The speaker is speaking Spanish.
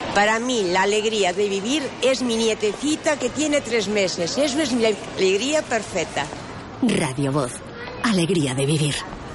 Para mí, la alegría de vivir es mi nietecita que tiene 3 meses. Eso es mi alegría perfecta. Radio Voz. Alegría de vivir.